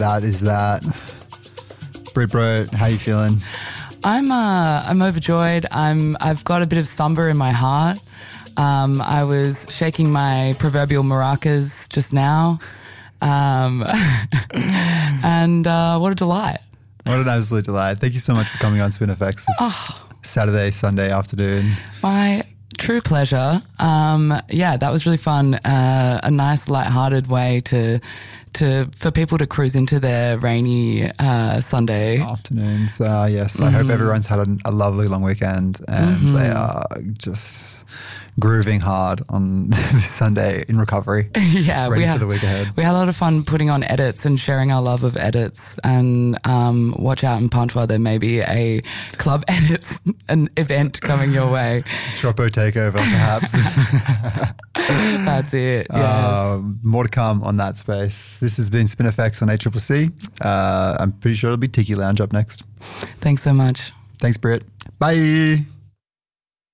That is that. Brit Bro, how you feeling? I'm overjoyed. I've got a bit of somber in my heart. I was shaking my proverbial maracas just now. And what a delight. What an absolute delight. Thank you so much for coming on SpinFX this Saturday, Sunday afternoon. My true pleasure. That was really fun. A nice lighthearted way for people to cruise into their rainy Sunday afternoons. Yes, I hope everyone's had a lovely long weekend and they are just grooving hard on this Sunday in recovery. Yeah, ready for the week ahead. We had a lot of fun putting on edits and sharing our love of edits. And watch out in Pantua, there may be a club edits an event coming your way. Troppo takeover, perhaps. That's it. Yes. More to come on that space. This has been SpinFX on ACCC. I'm pretty sure it'll be Tiki Lounge up next. Thanks so much. Thanks, Britt. Bye.